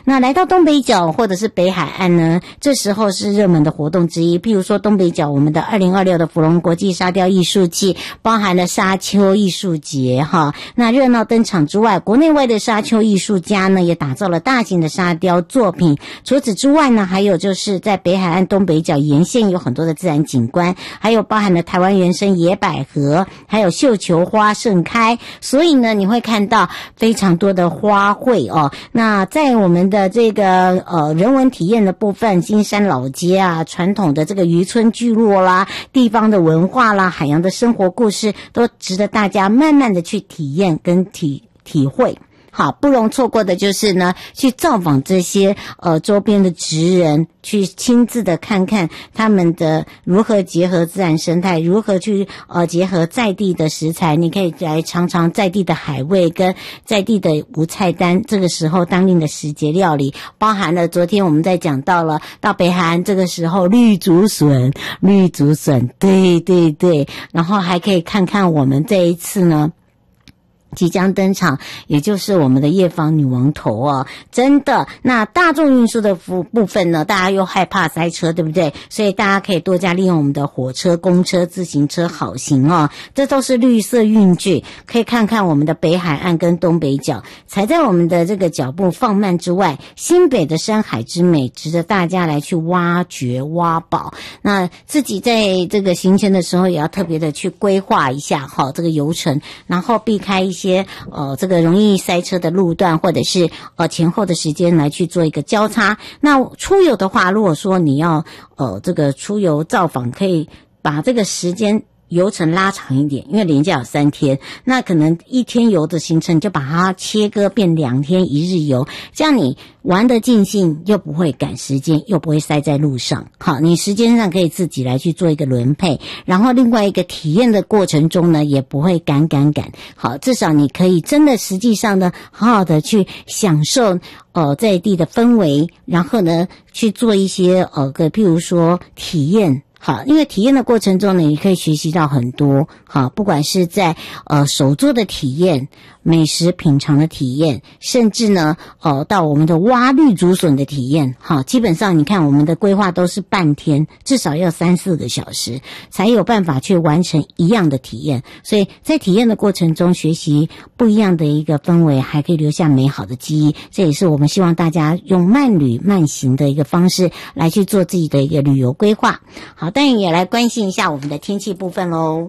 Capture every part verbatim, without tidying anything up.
那来到东北角或者是北海岸呢，这时候是热门的活动之一。譬如说东北角，我们的二零二六的芙蓉国际沙雕艺术季，包含了沙丘艺术节哈。那热闹登场之外，国内外的沙丘艺术家呢，也打造了大型的沙雕作品。除此之外呢，还有就是在北海岸东北角沿线有很多的自然景观，还有包含了台湾原生野百合，还有绣球花盛开，所以呢，你会看到非常多的花卉哦。那在我们的这个呃人文体验的部分，金山老街啊，传统的这个渔村聚落啦，地方的文化啦，海洋的生活故事，都值得大家慢慢的去体验跟体体会。好，不容错过的就是呢，去造访这些呃周边的职人，去亲自的看看他们的如何结合自然生态，如何去呃结合在地的食材。你可以来尝尝在地的海味跟在地的无菜单，这个时候当令的时节料理，包含了昨天我们在讲到了到北海岸这个时候绿竹笋，绿竹笋，对对对，然后还可以看看我们这一次呢即将登场，也就是我们的叶芳女王头哦，真的。那大众运输的部分呢，大家又害怕塞车，对不对？所以大家可以多加利用我们的火车、公车、自行车好行哦，这都是绿色运具。可以看看我们的北海岸跟东北角，踩在我们的这个脚步放慢之外，新北的山海之美值得大家来去挖掘挖宝。那自己在这个行程的时候也要特别的去规划一下哈，这个游程，然后避开一些些呃这个容易塞车的路段，或者是呃前后的时间来去做一个交叉。那出游的话，如果说你要呃这个出游造访，可以把这个时间游程拉长一点，因为连假有三天，那可能一天游的行程就把它切割变两天一日游，这样你玩得尽兴，又不会赶时间，又不会塞在路上。好，你时间上可以自己来去做一个轮配，然后另外一个体验的过程中呢，也不会赶赶赶。好，至少你可以真的实际上呢，好好的去享受呃在地的氛围，然后呢去做一些呃个譬如说体验。好，因为体验的过程中呢，你可以学习到很多。好，不管是在呃手作的体验、美食品尝的体验，甚至呢呃到我们的挖绿竹笋的体验。好，基本上你看我们的规划都是半天，至少要三四个小时才有办法去完成一样的体验。所以在体验的过程中学习不一样的一个氛围，还可以留下美好的记忆。这也是我们希望大家用慢旅慢行的一个方式来去做自己的一个旅游规划。好，当然也来关心一下我们的天气部分咯。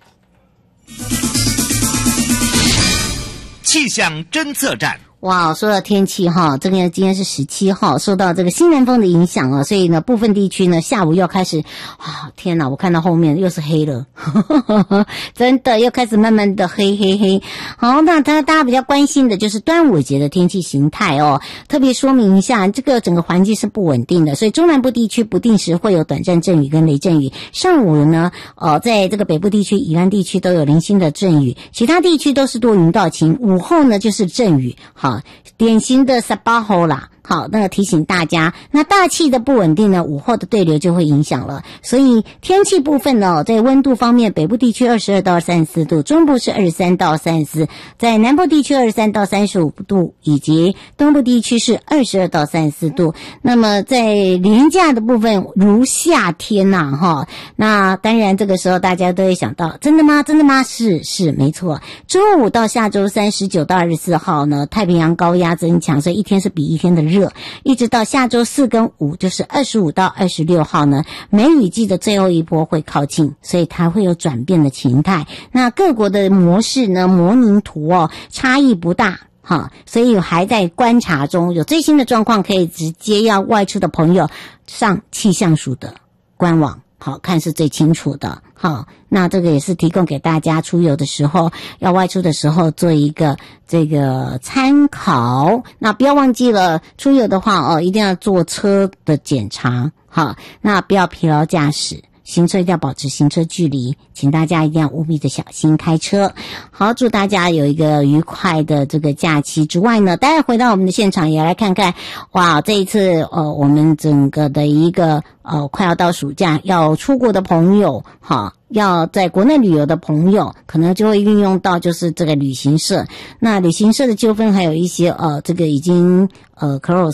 气象侦测站。 哇，说到天气哈，这个今天是十七号，受到这个西南风的影响啊，所以呢，部分地区呢下午又开始啊，天哪，我看到后面又是黑了，真的又开始慢慢的黑黑黑。好，那大家比较关心的就是端午节的天气形态哦，特别说明一下，这个整个环境是不稳定的，所以中南部地区不定时会有短暂阵雨跟雷阵雨。上午呢，呃，在这个北部地区、宜兰地区都有零星的阵雨，其他地区都是多云到晴。午后呢就是阵雨，好。典型的十八号啦，好，那个提醒大家，那大气的不稳定呢，午后的对流就会影响了。所以天气部分呢，在温度方面，北部地区二十二到三十四度，中部是二十三到三十四，在南部地区二十三到三十五度，以及东部地区是二十二到三十四度。那么在连假的部分，如夏天呐、啊，哈，那当然这个时候大家都会想到，真的吗？真的吗？是是没错。周五到下周三十九到二十四号呢，太平洋高压增强，所以一天是比一天的热，一直到下周四跟五，就是二十五到二十六号呢，梅雨季的最后一波会靠近，所以它会有转变的形态。那各国的模式呢，模拟图哦，差异不大。好，所以还在观察中，有最新的状况可以直接要外出的朋友上气象署的官网，好看是最清楚的。好，那这个也是提供给大家出游的时候，要外出的时候做一个这个参考。那不要忘记了，出游的话哦，一定要坐车的检查。好，那不要疲劳驾驶。行车一定要保持行车距离，请大家一定要务必的小心开车。好，祝大家有一个愉快的这个假期之外呢，待会回到我们的现场也来看看，哇，这一次呃我们整个的一个呃快要到暑假要出国的朋友，哈，要在国内旅游的朋友，可能就会运用到就是这个旅行社。那旅行社的纠纷还有一些呃这个已经呃 close